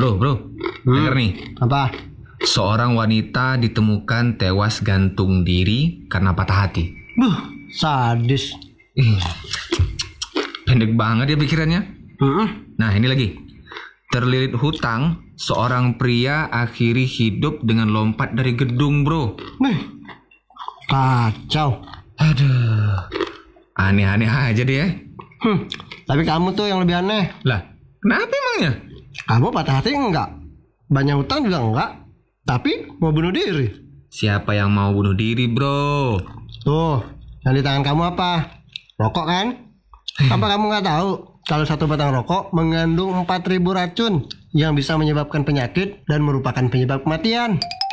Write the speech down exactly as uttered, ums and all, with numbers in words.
Bro, bro, Hmm. denger nih. Apa? Seorang wanita ditemukan tewas gantung diri karena patah hati. Buh, sadis. Ih, pendek banget ya pikirannya. Hmm. Nah, ini lagi. Terlilit hutang, seorang pria akhiri hidup dengan lompat dari gedung, bro. Nih, kacau. Aduh, aneh-aneh aja deh ya. Hmm. Tapi kamu tuh yang lebih aneh. Lah, kenapa emangnya? Kamu patah hati enggak? Banyak utang juga enggak? Tapi mau bunuh diri. Siapa yang mau bunuh diri, bro? Tuh, yang di tangan kamu apa? Rokok kan? Apa kamu nggak tahu kalau satu batang rokok mengandung empat ribu racun yang bisa menyebabkan penyakit dan merupakan penyebab kematian?